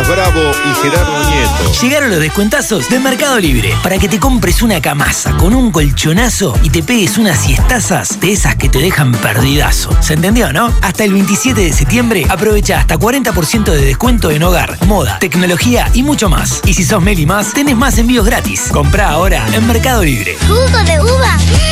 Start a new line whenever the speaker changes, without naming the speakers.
Bravo y Gerardo Nieto.
Llegaron los descuentazos de Mercado Libre para que te compres una camasa con un colchonazo y te pegues unas siestazas de esas que te dejan perdidazo. ¿Se entendió, no? Hasta el 27 de septiembre aprovecha hasta 40% de descuento en hogar, moda, tecnología y mucho más. Y si sos Meli Más, tenés más envíos gratis. Comprá ahora en Mercado Libre.
¡Jugo de uva!